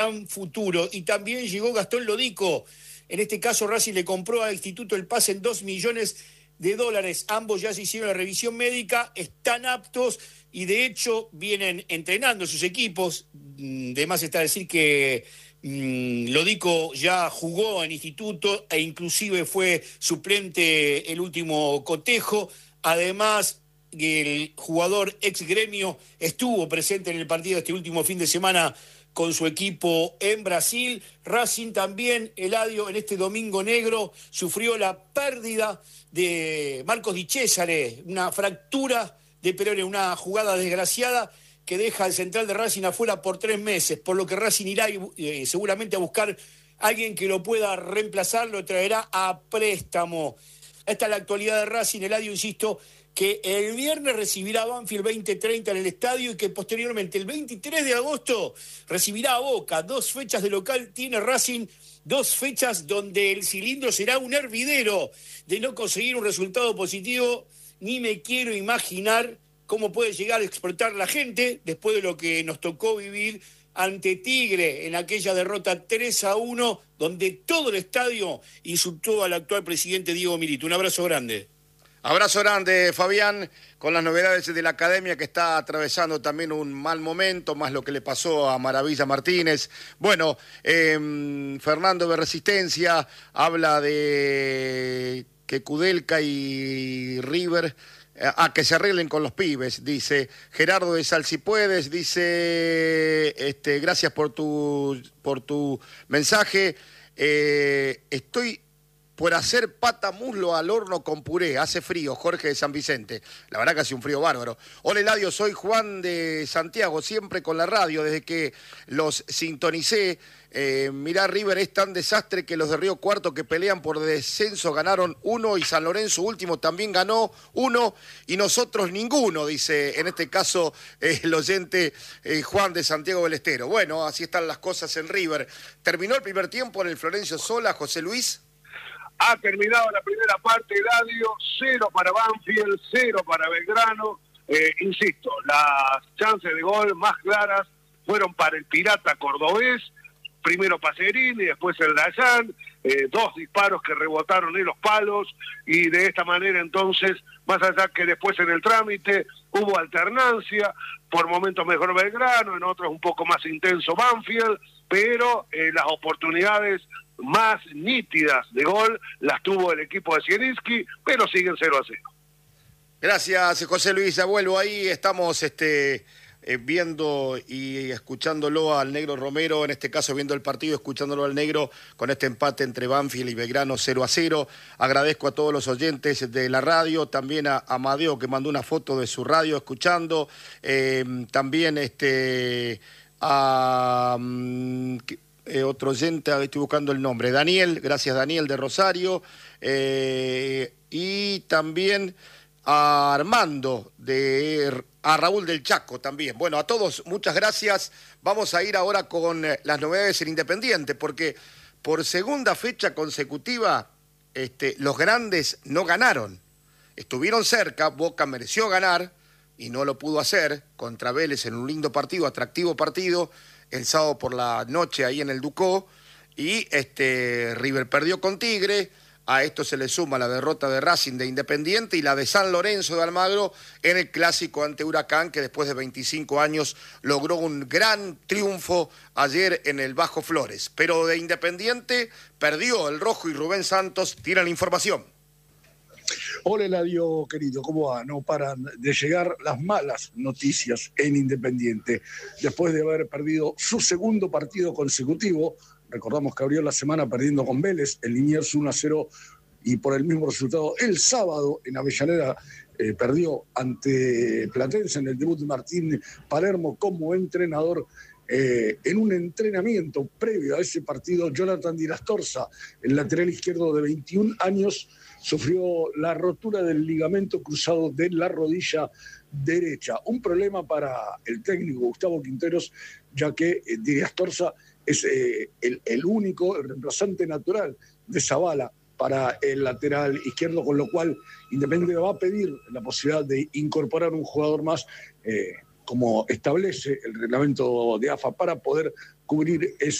futuro. Y también llegó Gastón Lodico. En este caso, Racing le compró al Instituto El Paz en $2 millones. Ambos ya se hicieron la revisión médica, están aptos y de hecho vienen entrenando sus equipos. De más está decir que Lodico ya jugó en Instituto e inclusive fue suplente el último cotejo. Además, el jugador ex Gremio estuvo presente en el partido este último fin de semana con su equipo en Brasil. Racing también, Eladio, en este domingo negro, sufrió la pérdida de Marcos Di Cesare, una fractura de peroné, una jugada desgraciada que deja al central de Racing afuera por 3 meses, por lo que Racing irá seguramente a buscar a alguien que lo pueda reemplazar, lo traerá a préstamo. Esta es la actualidad de Racing, Eladio, insisto, que el viernes recibirá a Banfield 20:30 en el estadio y que posteriormente el 23 de agosto recibirá a Boca. 2 fechas de local tiene Racing, 2 fechas donde el cilindro será un hervidero de no conseguir un resultado positivo. Ni me quiero imaginar cómo puede llegar a explotar la gente después de lo que nos tocó vivir ante Tigre en aquella derrota 3-1, donde todo el estadio insultó al actual presidente Diego Milito. Un abrazo grande. Abrazo grande, Fabián, con las novedades de la academia que está atravesando también un mal momento, más lo que le pasó a Maravilla Martínez. Bueno, Fernando de Resistencia habla de que Kudelka y River, que se arreglen con los pibes, dice Gerardo de Sal si puedes, dice, gracias por tu mensaje, estoy por hacer pata muslo al horno con puré. Hace frío, Jorge de San Vicente. La verdad que hace un frío bárbaro. Hola, Eladio, soy Juan de Santiago, siempre con la radio, desde que los sintonicé. Mirá, River es tan desastre que los de Río Cuarto que pelean por descenso ganaron 1 y San Lorenzo último también ganó 1 y nosotros ninguno, dice en este caso el oyente Juan de Santiago del Estero. Bueno, así están las cosas en River. ¿Terminó el primer tiempo en el Florencio Sola, José Luis? Ha terminado la primera parte, Eladio, 0 para Banfield, 0 para Belgrano. Insisto, las chances de gol más claras fueron para el Pirata cordobés, primero Pacerini, después el Dayan, 2 disparos que rebotaron en los palos, y de esta manera entonces, más allá que después en el trámite hubo alternancia, por momentos mejor Belgrano, en otros un poco más intenso Banfield, pero las oportunidades más nítidas de gol las tuvo el equipo de Zielinski, pero siguen 0-0. Gracias, José Luis. Ya vuelvo ahí. Estamos viendo y escuchándolo al Negro Romero, en este caso viendo el partido, escuchándolo al Negro con este empate entre Banfield y Belgrano 0-0. Agradezco a todos los oyentes de la radio, también a Amadeo que mandó una foto de su radio escuchando, también a... otro oyente, estoy buscando el nombre, Daniel, gracias Daniel de Rosario, y también a Armando, a Raúl del Chaco también. Bueno, a todos, muchas gracias. Vamos a ir ahora con las novedades en Independiente, porque por segunda fecha consecutiva los grandes no ganaron. Estuvieron cerca, Boca mereció ganar y no lo pudo hacer contra Vélez en un lindo partido, atractivo partido, el sábado por la noche ahí en el Ducó, y River perdió con Tigre. A esto se le suma la derrota de Racing de Independiente y la de San Lorenzo de Almagro en el clásico ante Huracán, que después de 25 años logró un gran triunfo ayer en el Bajo Flores. Pero de Independiente perdió el Rojo y Rubén Santos tiene la información. Hola, Eladio, querido, ¿cómo va? No paran de llegar las malas noticias en Independiente. Después de haber perdido su segundo partido consecutivo, recordamos que abrió la semana perdiendo con Vélez, el Liniers 1-0, y por el mismo resultado el sábado en Avellaneda perdió ante Platense en el debut de Martín Palermo como entrenador. En un entrenamiento previo a ese partido, Jonathan Di Lastorza, el lateral izquierdo de 21 años, sufrió la rotura del ligamento cruzado de la rodilla derecha. Un problema para el técnico Gustavo Quinteros, ya que Di Lastorza es el único, el reemplazante natural de Zavala para el lateral izquierdo, con lo cual Independiente va a pedir la posibilidad de incorporar un jugador más, como establece el reglamento de AFA, para poder cubrir eso.